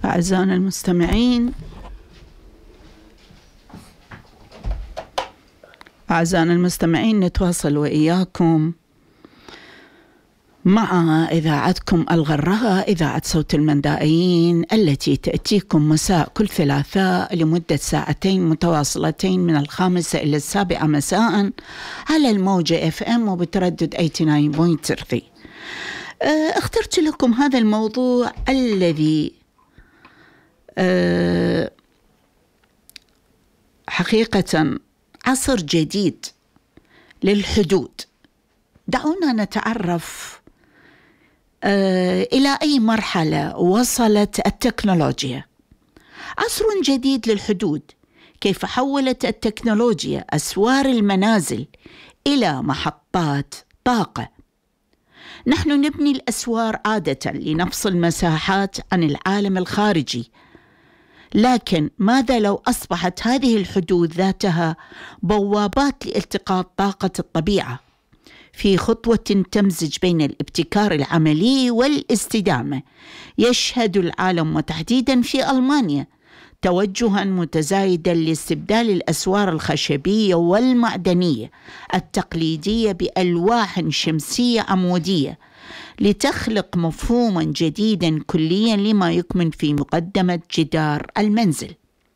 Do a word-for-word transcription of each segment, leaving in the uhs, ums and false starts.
أعزائنا المستمعين أعزائنا المستمعين نتواصل وإياكم مع إذاعتكم الغراء، إذاعة صوت المندائيين، التي تأتيكم مساء كل ثلاثاء لمدة ساعتين متواصلتين من الخامسة إلى السابعة مساء على الموجة إف إم وبتردد ثمانية وثمانين فاصلة ثلاثة. اخترت لكم هذا الموضوع الذي حقيقة عصر جديد للحدود. دعونا نتعرف إلى أي مرحلة وصلت التكنولوجيا. عصر جديد للحدود، كيف حولت التكنولوجيا أسوار المنازل إلى محطات طاقة. نحن نبني الأسوار عادة لنفصل مساحات عن العالم الخارجي، لكن ماذا لو أصبحت هذه الحدود ذاتها بوابات لالتقاط طاقة الطبيعة في خطوة تمزج بين الابتكار العملي والاستدامة؟ يشهد العالم وتحديدا في ألمانيا توجها متزايدا لاستبدال الأسوار الخشبية والمعدنية التقليدية بألواح شمسية عمودية لتخلق مفهوما جديدا كليا لما يكمن في مقدمة جدار المنزل.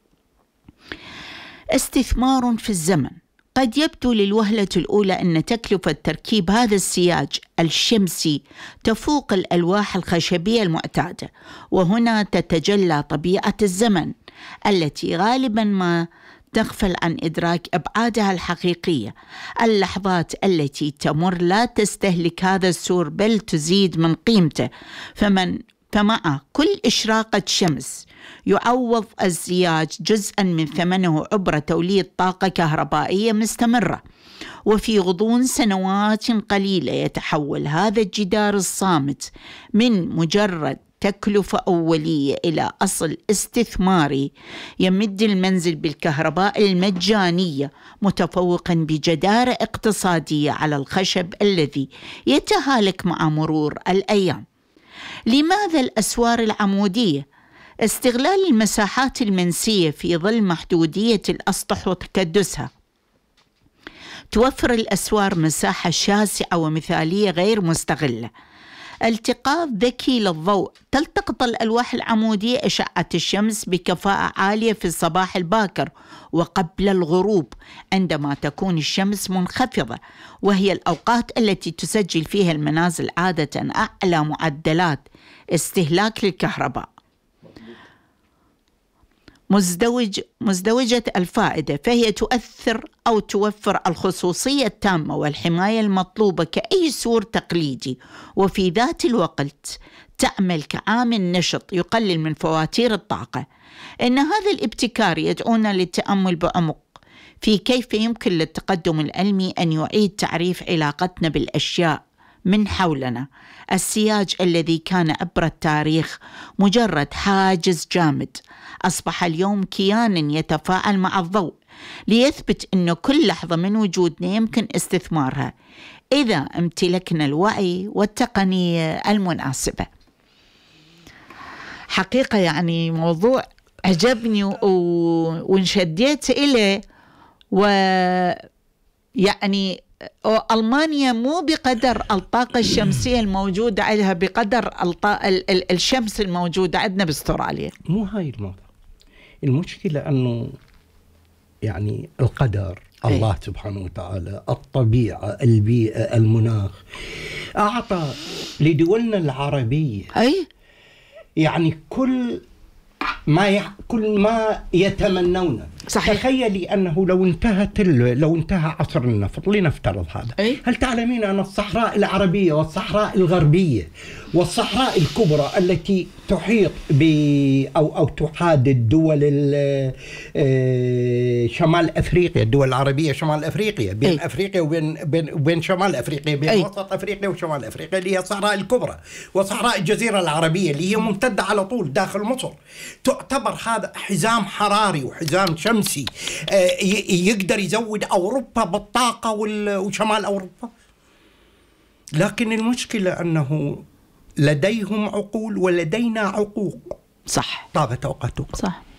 استثمار في الزمن. قد يبدو للوهلة الأولى أن تكلفة تركيب هذا السياج الشمسي تفوق الألواح الخشبية المعتادة، وهنا تتجلى طبيعة الزمن التي غالبا ما تغفل عن إدراك أبعادها الحقيقية. اللحظات التي تمر لا تستهلك هذا السور بل تزيد من قيمته، فمن فمع كل إشراقة شمس يعوض الزياج جزءا من ثمنه عبر توليد طاقة كهربائية مستمرة. وفي غضون سنوات قليلة يتحول هذا الجدار الصامت من مجرد تكلفة أولية إلى أصل استثماري يمد المنزل بالكهرباء المجانية، متفوقا بجدارة اقتصادية على الخشب الذي يتهالك مع مرور الأيام. لماذا الأسوار العمودية؟ استغلال المساحات المنسية في ظل محدودية الأسطح وتكدسها. توفر الأسوار مساحة شاسعة ومثالية غير مستغلة. التقاط ذكي للضوء. تلتقط الألواح العمودية أشعة الشمس بكفاءة عالية في الصباح الباكر وقبل الغروب عندما تكون الشمس منخفضة، وهي الأوقات التي تسجل فيها المنازل عادة أعلى معدلات استهلاك للكهرباء. مزدوج مزدوجة الفائدة، فهي تؤثر أو توفر الخصوصية التامة والحماية المطلوبة كأي سور تقليدي، وفي ذات الوقت تعمل كعامل نشط يقلل من فواتير الطاقة. إن هذا الابتكار يدعونا للتأمل بعمق في كيف يمكن للتقدم العلمي أن يعيد تعريف علاقتنا بالأشياء من حولنا. السياج الذي كان عبر التاريخ مجرد حاجز جامد أصبح اليوم كيانا يتفاعل مع الضوء، ليثبت أن كل لحظة من وجودنا يمكن استثمارها إذا امتلكنا الوعي والتقنية المناسبة. حقيقة يعني موضوع عجبني وانشديت إليه، ويعني ألمانيا مو بقدر الطاقة الشمسية الموجودة عندها بقدر الشمس الموجودة عندنا باستراليا. مو هاي الموضوع. المشكلة أنه يعني القدر، الله أي. سبحانه وتعالى، الطبيعة، البيئة، المناخ، أعطى لدولنا العربية أي يعني كل ما ي... كل ما يتمنونه. صحيح. تخيلي أنه لو انتهت ال... لو انتهى عصر النفط، لنفترض هذا أي؟ هل تعلمين أن الصحراء العربية والصحراء الغربية والصحراء الكبرى التي تحيط ب أو أو تحادد دول شمال أفريقيا، الدول العربية شمال أفريقيا، بين أي؟ أفريقيا وبين بين وبين شمال أفريقيا، بين أي؟ وسط أفريقيا وشمال أفريقيا، اللي هي الصحراء الكبرى وصحراء الجزيرة العربية اللي هي ممتدة على طول داخل مصر، تعتبر هذا حزام حراري وحزام شمسي يقدر يزود أوروبا بالطاقة وشمال أوروبا. لكن المشكلة أنه لديهم عقول ولدينا عقوق. صح. طابت أوقاتكم. صح.